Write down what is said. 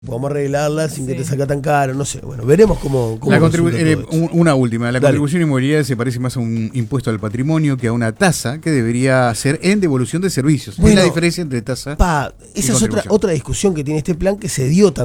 Podemos arreglarla sin que te salga tan caro, no sé. Bueno, veremos cómo una última. La contribución inmobiliaria se parece más a un impuesto al patrimonio que a una tasa que debería ser en devolución de servicios. Bueno, es la diferencia entre tasa y esa es otra discusión que tiene este plan que se dio también.